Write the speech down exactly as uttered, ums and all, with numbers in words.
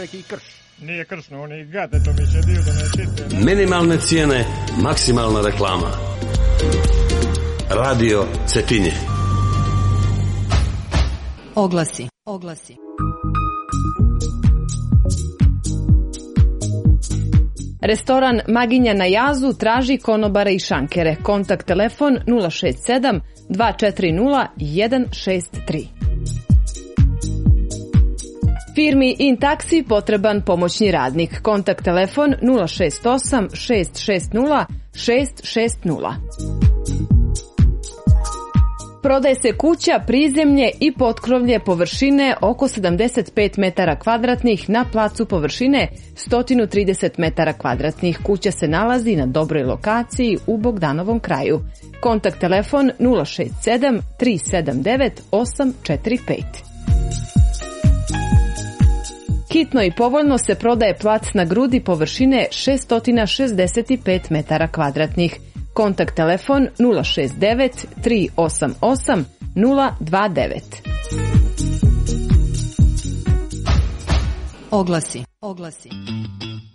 čovjek i krš. Nije krsno, oni gade, to mi se dio da ne čite. Minimalne cijene, maksimalna reklama. Radio Cetinje. Oglasi, oglasi. Restoran Maginja na Jazu traži konobare i šankere. Kontakt telefon nula šest sedam dva četiri nula jedan šest tri. Firmi Intaksi potreban pomoćni radnik. Kontakt telefon nula šest osam šest šest nula šest šest nula. Prodaje se kuća, prizemlje i potkrovlje površine oko sedamdeset pet metara kvadratnih na placu površine sto trideset metara kvadratnih. Kuća se nalazi na dobroj lokaciji u Bogdanovom kraju. Kontakt telefon nula šest sedam tri sedam devet osam četiri pet. Hitno i povoljno se prodaje plac na grudi površine šesto šezdeset pet metara kvadratnih. Kontakt telefon nula šest devet tri osam osam nula dva devet. Oglasi, oglasi.